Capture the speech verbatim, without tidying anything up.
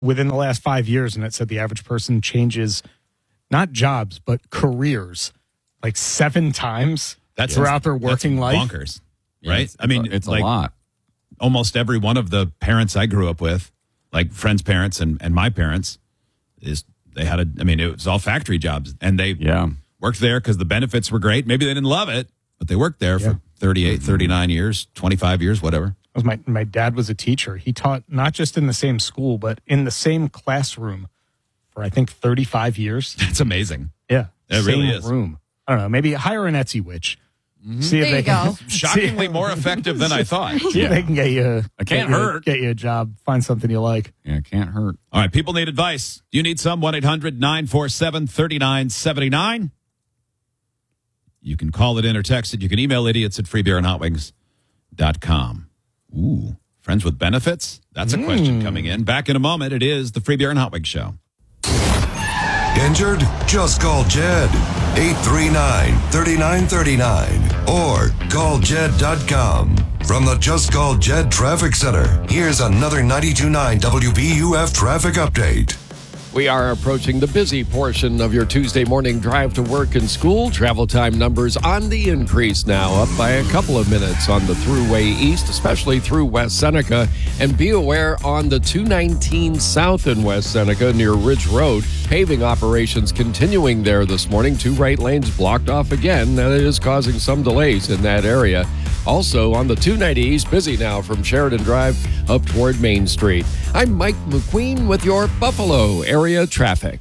within the last five years, and it said the average person changes not jobs, but careers like seven times That's throughout their working that's life. Bonkers, right? It's, I mean, it's a like, lot. Almost every one of the parents I grew up with, like friends' parents and, and my parents, is they had a, I mean, it was all factory jobs. And they Yeah. worked there because the benefits were great. Maybe they didn't love it, but they worked there Yeah. for thirty-eight, thirty-nine years, twenty-five years, whatever. Was my my dad was a teacher. He taught not just in the same school, but in the same classroom for I think thirty-five years. It's amazing. Yeah, It same really is. room. I don't know. Maybe hire an Etsy witch. Mm-hmm. See if There they you can, go. Shockingly more effective than I thought. See if they can get you. It can't get you- hurt. Get you a job. Find something you like. Yeah, it can't hurt. All right, people need advice. Do you need some? one eight hundred nine four seven three nine seven nine. You can call it in or text it. You can email idiots at free beer and hot wings dot com. Ooh, friends with benefits? That's a Mm. question coming in. Back in a moment. It is the Free Beer and Hot Wings Show. Injured? Just call Jed. eight three nine, three nine three nine or call jed dot com. From the Just Call Jed Traffic Center, here's another ninety-two point nine W B U F traffic update. We are approaching the busy portion of your Tuesday morning drive to work and school. Travel time numbers on the increase now, up by a couple of minutes on the Thruway East, especially through West Seneca. And be aware on the two nineteen South in West Seneca near Ridge Road, paving operations continuing there this morning. Two right lanes blocked off again. That is causing some delays in that area. Also on the two ninety East, busy now from Sheridan Drive up toward Main Street. I'm Mike McQueen with your Buffalo area traffic.